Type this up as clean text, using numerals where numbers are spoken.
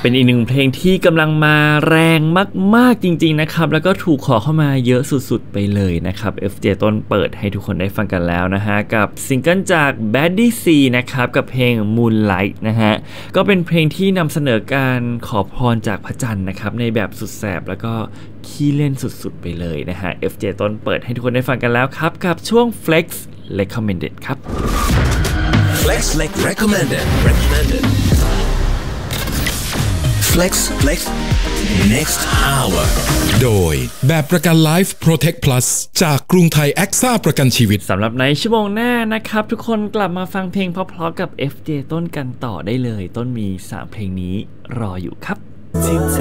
เป็นอีกหนึ่งเพลงที่กำลังมาแรงมากๆจริงๆนะครับแล้วก็ถูกขอเข้ามาเยอะสุดๆไปเลยนะครับ FJ ต้นเปิดให้ทุกคนได้ฟังกันแล้วนะฮะกับซิงเกิลจาก Baddy C นะครับกับเพลง Moonlight นะฮะก็เป็นเพลงที่นำเสนอการขอพรจากพระจันทร์นะครับในแบบสุดแสบแล้วก็ขี้เล่นสุดๆไปเลยนะฮะ FJ ต้นเปิดให้ทุกคนได้ฟังกันแล้วครับกับช่วง Flex Recommended ครับ Flex Recommended Flex Next Hour โดยแบบประกัน Life Protect Plus จากกรุงไทยแอ็กซ่าประกันชีวิตสำหรับในชั่วโมงหน้านะครับทุกคนกลับมาฟังเพลงเพราะๆกับ FJ ต้นกันต่อได้เลยต้นมี3เพลงนี้รออยู่ครับที่เธ